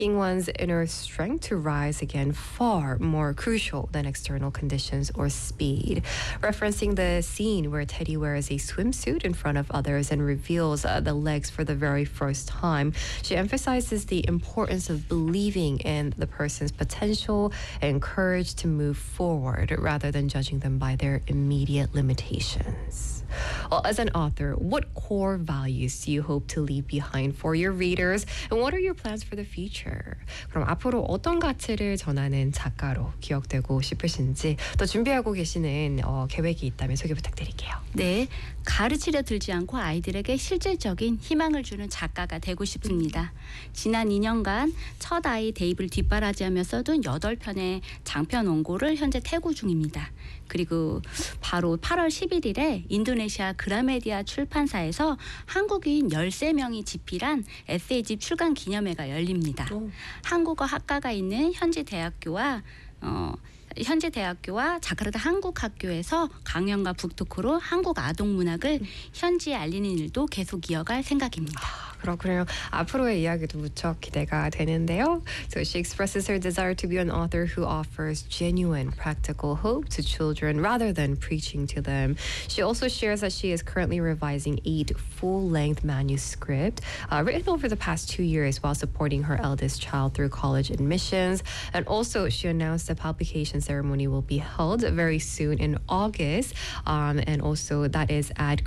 One's inner strength to rise again far more crucial than external conditions or speed. Referencing the scene where Teddy wears a swimsuit in front of others and reveals the legs for the very first time, she emphasizes the importance of believing in the person's potential and courage to move forward rather than judging them by their immediate limitations. Well, as an author, what core values do you hope to leave behind for your readers, and what are your plans for the future? 그럼 앞으로 어떤 가치를 전하는 작가로 기억되고 싶으신지, 또 준비하고 계시는 계획이 있다면 소개 부탁드릴게요. 네, 가르치려 들지 않고 아이들에게 실질적인 희망을 주는 작가가 되고 싶습니다. 지난 2년간 첫 아이 데이브를 뒷바라지하며 써둔 8편의 장편 원고를 현재 태고 중입니다. 그리고 바로 8월 11일에 인도네시아 그라메디아 출판사에서 한국인 13명이 집필한 에세이집 출간 기념회가 열립니다. 한국어 학과가 있는 현지 대학교와 자카르타 한국학교에서 강연과 북토크로 한국 아동 문학을 현지에 알리는 일도 계속 이어갈 생각입니다. 그렇군요. 앞으로의 이야기도 무척 기대가 되는데요. So she expresses her desire to be an author who offers genuine practical hope to children rather than preaching to them. She also shares that she is currently revising 8 full-length manuscripts written over the past 2 years while supporting her eldest child through college admissions. And also she announced the publication ceremony will be held very soon in August. And also that is at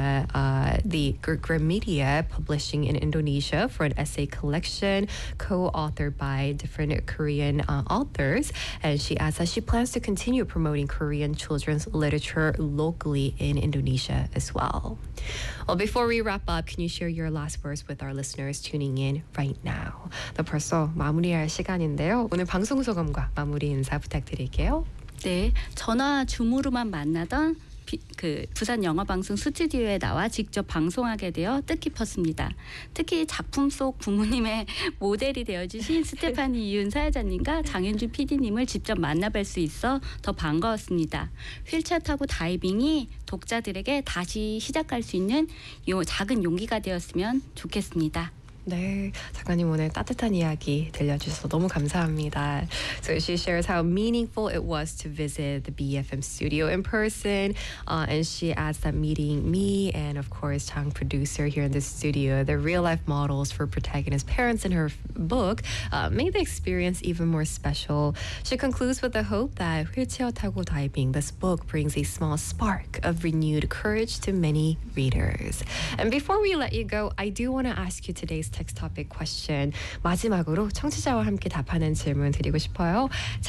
the Gramedia Publishing in Indonesia for an essay collection co-authored by different Korean authors. And she adds that she plans to continue promoting Korean children's literature locally in Indonesia as well. Well, before we wrap up, can you share your last words with our listeners tuning in right now? 벌써 마무리할 시간인데요. 오늘 방송 소감과 마무리 인사 부탁드릴게요. 네, 전화 줌으로만 만나던 부산 영화방송 스튜디오에 나와 직접 방송하게 되어 뜻깊었습니다. 특히 작품 속 부모님의 모델이 되어주신 스테파니 이윤 사회자님과 장현주 PD님을 직접 만나뵐 수 있어 더 반가웠습니다. 휠체어 타고 다이빙이 독자들에게 다시 시작할 수 있는 작은 용기가 되었으면 좋겠습니다. 네, 작가님 오늘 따뜻한 이야기 들려주셔서 너무 감사합니다. So she shares how meaningful it was to visit the BFM studio in person, and she adds that meeting me and of course Chang producer here in the studio, the real life models for protagonist parents in her book, made the experience even more special. She concludes with the hope that 휠체어 타고 다이빙, this book brings a small spark of renewed courage to many readers. And before we let you go, I do want to ask you today's text topic question. 마지막으로 청취자와 함께 답하는 질문 드리고 싶어요.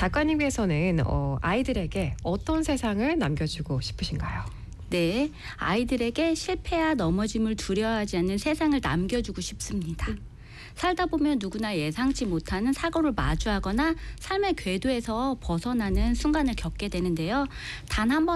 작가님께서는 아이들에게 어떤 세상을 남겨주고 싶으신가요? 네, 아이들에게 실패와 넘어짐을 두려워하지 않는 세상을 남겨주고 싶습니다. 살다 보면 누구나 예상치 못하는 사고를 마주하거나 삶의 궤도에서 벗어나는 순간을 겪게 되는데요. 단 한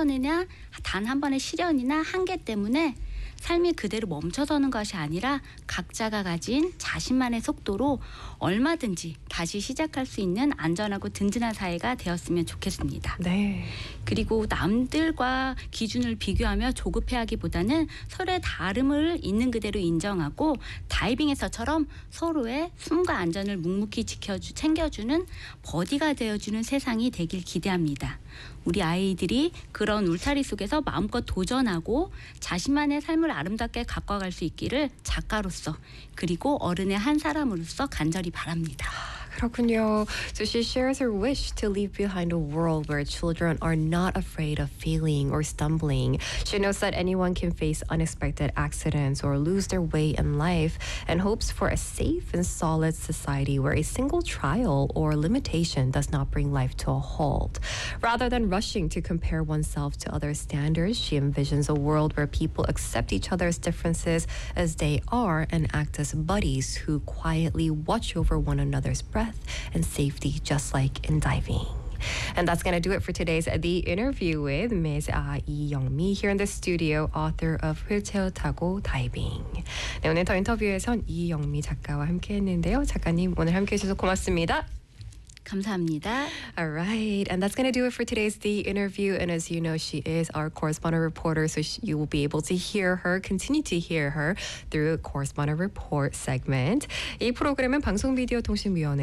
번의 시련이나 한계 때문에 삶이 그대로 멈춰서는 것이 아니라 각자가 가진 자신만의 속도로 얼마든지 다시 시작할 수 있는 안전하고 든든한 사회가 되었으면 좋겠습니다. 네. 그리고 남들과 기준을 비교하며 조급해하기보다는 서로의 다름을 있는 그대로 인정하고 다이빙에서처럼 서로의 숨과 안전을 묵묵히 챙겨주는 버디가 되어주는 세상이 되길 기대합니다. 우리 아이들이 그런 울타리 속에서 마음껏 도전하고 자신만의 삶을 아름답게 가꿔갈 수 있기를 작가로서 그리고 어른의 한 사람으로서 간절히 바랍니다. 그렇군요. So she shares her wish to leave behind a world where children are not afraid of failing or stumbling. She knows that anyone can face unexpected accidents or lose their way in life, and hopes for a safe and solid society where a single trial or limitation does not bring life to a halt. Rather than rushing to compare oneself to other standards, she envisions a world where people accept each other's differences as they are and act as buddies who quietly watch over one another's breath and safety, just like in diving. And that's going to do it for today's The Interview with Ms. Lee Young-mi here in the studio, author of 휠체어 타고 다이빙. 네, 오늘 더 인터뷰에선 이영미 작가와 함께 했는데요. 작가님 오늘 함께 해주셔서 고맙습니다. 감사합니다. All right, and that's going to do it for today's The Interview. And as you know, she is our correspondent reporter, so you will be able to continue to hear her through Correspondent Report segment. 이 프로그램은 방송비디오 통신위원회